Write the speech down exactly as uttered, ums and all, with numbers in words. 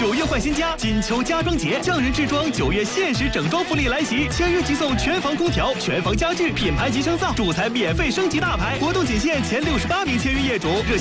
九月换新家，金秋家装节，匠人制装九月限时整装福利来袭，签约即送全房空调、全房家具、品牌集成灶，主材免费升级大牌。活动仅限前六十八名签约业主，热线。